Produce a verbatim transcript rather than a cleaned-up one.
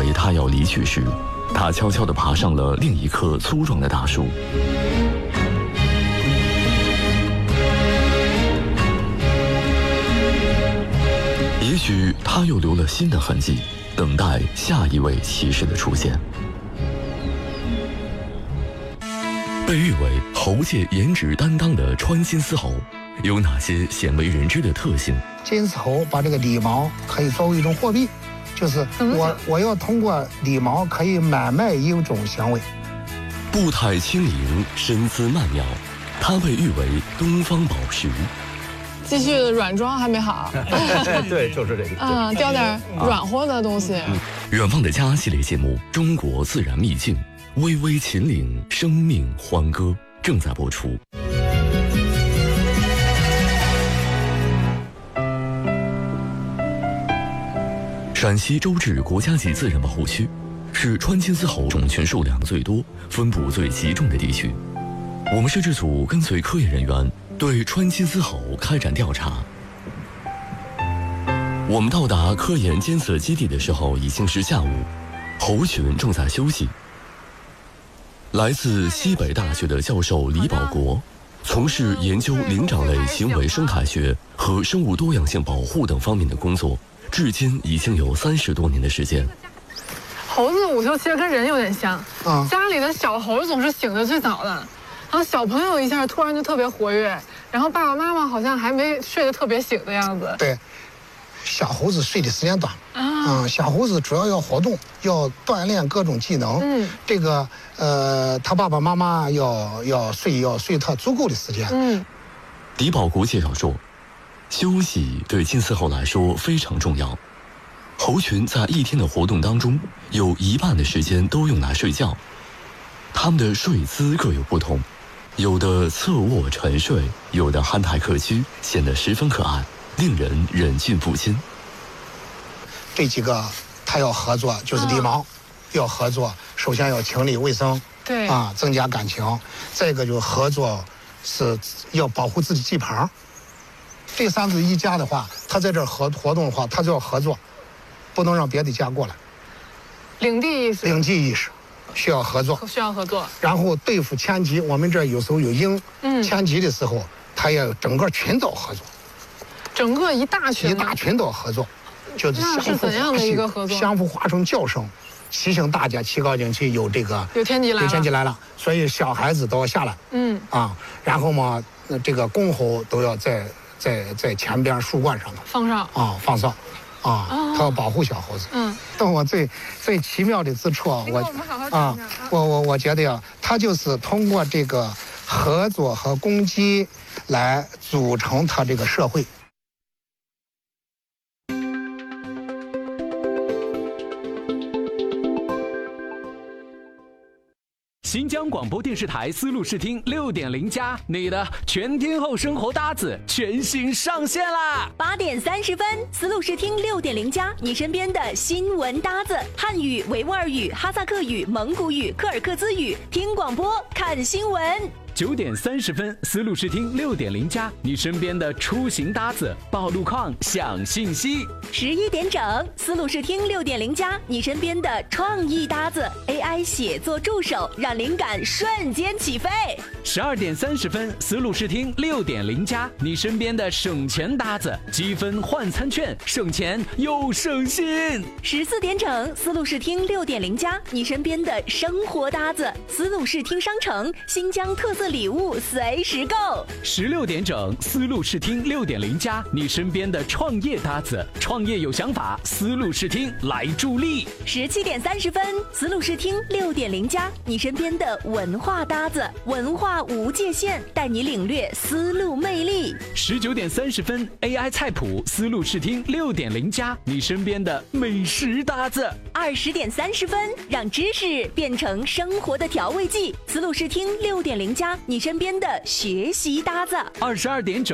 为他要离去时，他悄悄地爬上了另一棵粗壮的大树。也许他又留了新的痕迹，等待下一位骑士的出现。被誉为猴界颜值担当的川金丝猴，有哪些鲜为人知的特性？ 金丝猴把这个狸毛可以作为一种货币，就是我我要通过狸毛可以买卖一种香味。 步态轻灵，身姿曼妙，它被誉为东方宝石。 继续软装还没好， 对，就是这个。 嗯，雕点软和的东西。 嗯，远方的家系列节目《中国自然秘境》，巍巍秦岭，生命欢歌正在播出。陕西周至国家级自然保护区是川金丝猴种群数量最多、分布最集中的地区。我们摄制组跟随科研人员对川金丝猴开展调查。我们到达科研监测基地的时候已经是下午，猴群正在休息。来自西北大学的教授李保国，从事研究灵长类行为生态学和生物多样性保护等方面的工作，至今已经有三十多年的时间。 猴子午休其实跟人有点像， 啊， 家里的小猴总是醒得最早的，然后小朋友一下突然就特别活跃，然后爸爸妈妈好像还没睡得特别醒的样子。 对，小猴子睡的时间短，啊、嗯，小猴子主要要活动，要锻炼各种技能。嗯，这个呃，他爸爸妈妈要要睡，要睡他足够的时间。 嗯， 李保国介绍说，休息对金丝猴来说非常重要。猴群在一天的活动当中，有一半的时间都用来睡觉。它们的睡姿各有不同，有的侧卧沉睡，有的憨态可掬，显得十分可爱，令人忍俊不禁。 这几个他要合作，就是狸毛、嗯、要合作，首先要清理卫生， 对啊，增加感情。再一个就是合作是要保护自己地盘。这三者一家的话，他在这儿活活动的话，他就要合作，不能让别的家过来。 领地意识， 领地意识需要合作， 需要合作。 然后对付前敌，我们这有时候有鹰， 嗯， 前敌的时候，他也整个群岛合作， 整个一大群， 一大群岛合作，就是相互怎样的一个合作？ 相互发出叫声，提醒大家提高警惕，有这个有天敌来了， 有天敌来了，所以小孩子都要下来， 嗯啊，然后嘛，这个公猴都要在在在前边树冠上头放哨啊，放哨。啊，他要保护小猴子。嗯，但我最最奇妙的之处啊，我啊，我我我觉得呀、啊，他就是通过这个合作和攻击来组成他这个社会。 新疆广播电视台丝路视听六点零加，你的全天候生活搭子全新上线啦！ 八点三十分，丝路视听六点零加，你身边的新闻搭子，汉语、维吾尔语、哈萨克语、蒙古语、柯尔克孜语，听广播看新闻。 九点三十分，丝路视听六点零加，你身边的出行搭子，报路况、享信息。 十一点整，丝路视听六点零加，你身边的创意搭子 ，A I 写作助手，让灵感瞬间起飞。 十二点三十分，丝路视听六点零加，你身边的省钱搭子，积分换餐券，省钱又省心。 十四点整，丝路视听六点零加，你身边的生活搭子，丝路视听商城，新疆特色礼物随时购。 十六点整，丝路视听六点零加，你身边的创业搭子，创业有想法，丝路视听来助力。 十七点三十分，丝路视听六点零加，你身边的文化搭子，文化无界限，带你领略丝路魅力。 十九点三十分 ，A I 菜谱，丝路视听六点零加，你身边的美食搭子。 二十点三十分，让知识变成生活的调味剂，丝路视听六点零加，你身边的学习搭子。 二十二点整。